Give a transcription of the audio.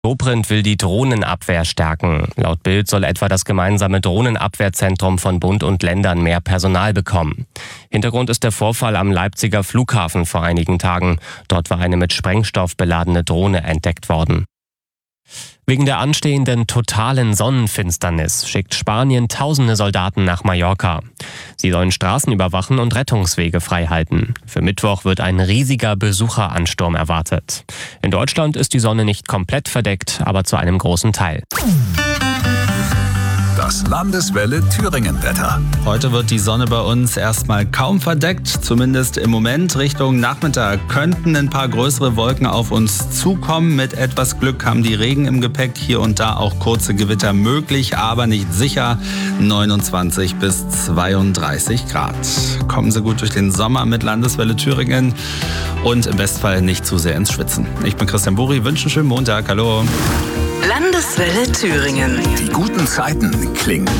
Dobrindt will die Drohnenabwehr stärken. Laut Bild soll etwa das gemeinsame Drohnenabwehrzentrum von Bund und Ländern mehr Personal bekommen. Hintergrund ist der Vorfall am Leipziger Flughafen vor einigen Tagen. Dort war eine mit Sprengstoff beladene Drohne entdeckt worden. Wegen der anstehenden totalen Sonnenfinsternis schickt Spanien tausende Soldaten nach Mallorca. Sie sollen Straßen überwachen und Rettungswege freihalten. Für Mittwoch wird ein riesiger Besucheransturm erwartet. In Deutschland ist die Sonne nicht komplett verdeckt, aber zu einem großen Teil. Das Landeswelle Thüringen-Wetter. Heute wird die Sonne bei uns erstmal kaum verdeckt, zumindest im Moment. Richtung Nachmittag könnten ein paar größere Wolken auf uns zukommen. Mit etwas Glück haben die Regen im Gepäck, hier und da auch kurze Gewitter möglich, aber nicht sicher. 29 bis 32 Grad. Kommen Sie gut durch den Sommer mit Landeswelle Thüringen und im Bestfall nicht zu sehr ins Schwitzen. Ich bin Christian Buri, wünsche einen schönen Montag. Hallo. Landeswelle Thüringen. Die guten Zeiten klingen